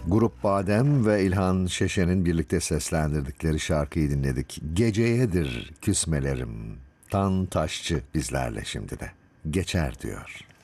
Grup Badem ve İlhan Şeşen'in birlikte seslendirdikleri şarkıyı dinledik. Geceyedir küsmelerim. Tan Taşçı bizlerle şimdi de. Geçer diyor.